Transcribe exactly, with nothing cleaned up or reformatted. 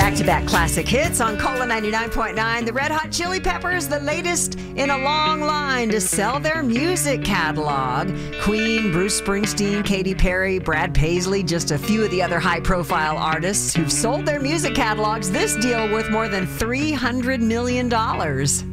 Back-to-back classic hits on Cola ninety-nine point nine. The Red Hot Chili Peppers, the latest in a long line to sell their music catalog. Queen, Bruce Springsteen, Katy Perry, Brad Paisley, just a few of the other high-profile artists who've sold their music catalogs. This deal worth more than three hundred million dollars.